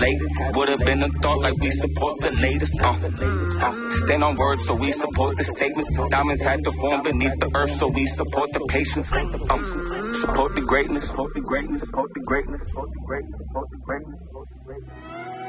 late. Would have been a thought like we support the latest. Stand on words, so we support the statements. Diamonds had to form beneath the earth, so we support the patience. Support the greatness. Support the greatness. Support the greatness. Support the greatness. Support the greatness.